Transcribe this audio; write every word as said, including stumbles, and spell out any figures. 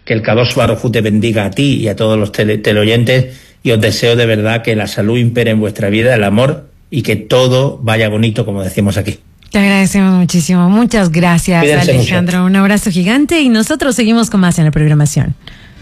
que el Kadosh Baruj Hu te bendiga a ti y a todos los tele, teleoyentes, y os deseo de verdad que la salud impere en vuestra vida, el amor, y que todo vaya bonito, como decimos aquí. Te agradecemos muchísimo. Muchas gracias, Cuídense Alejandro. mucho. Un abrazo gigante y nosotros seguimos con más en la programación.